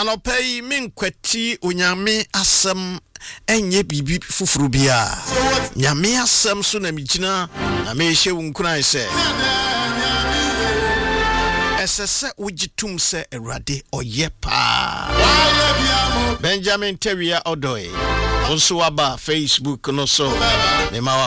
Anopei minkwati onyame asem enye bibi fufuru bia. Nyame asem so na migina na mehye wunkran se. Esese ujitum se Awurade oyepa. Benjamin Tewia Odoy. Onso waba Facebook no so.